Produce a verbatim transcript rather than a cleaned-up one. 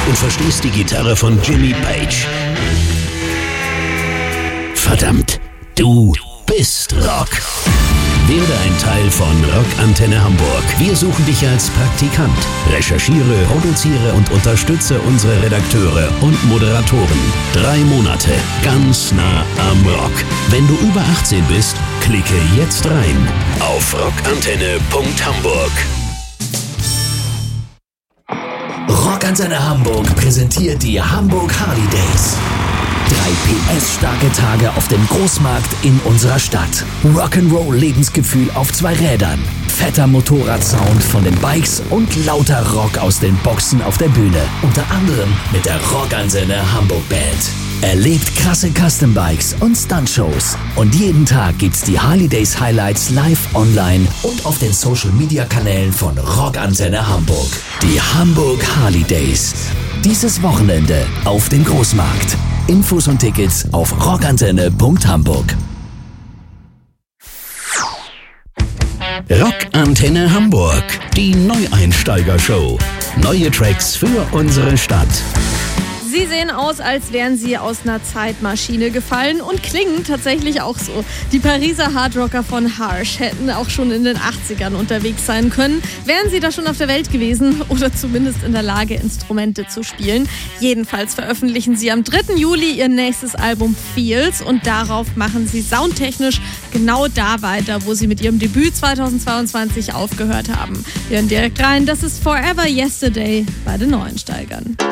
und verstehst die Gitarre von Jimmy Page. Verdammt, du bist Rock. Werde ein Teil von Rockantenne Hamburg. Wir suchen dich als Praktikant. Recherchiere, produziere und unterstütze unsere Redakteure und Moderatoren. Drei Monate, ganz nah am Rock. Wenn du über achtzehn bist, klicke jetzt rein auf rockantenne punkt hamburg. Rockantenne Hamburg präsentiert die Hamburg Harley Days. Drei P S-starke Tage auf dem Großmarkt in unserer Stadt. Rock'n'Roll-Lebensgefühl auf zwei Rädern. Fetter Motorradsound von den Bikes und lauter Rock aus den Boxen auf der Bühne. Unter anderem mit der Rockantenne Hamburg Band. Erlebt krasse Custom-Bikes und Stunt-Shows. Und jeden Tag gibt's die Harley Days Highlights live online und auf den Social-Media-Kanälen von Rockantenne Hamburg. Die Hamburg Harley Days. Dieses Wochenende auf dem Großmarkt. Infos und Tickets auf rockantenne punkt hamburg. Rockantenne Hamburg, die Neueinsteiger-Show. Neue Tracks für unsere Stadt. Sie sehen aus, als wären sie aus einer Zeitmaschine gefallen und klingen tatsächlich auch so. Die Pariser Hardrocker von Harsh hätten auch schon in den achtzigern unterwegs sein können. Wären sie da schon auf der Welt gewesen oder zumindest in der Lage, Instrumente zu spielen. Jedenfalls veröffentlichen sie am dritten Juli ihr nächstes Album Feels und darauf machen sie soundtechnisch genau da weiter, wo sie mit ihrem Debüt zweitausendzweiundzwanzig aufgehört haben. Wir hören direkt rein, das ist Forever Yesterday bei den Neueinsteigern.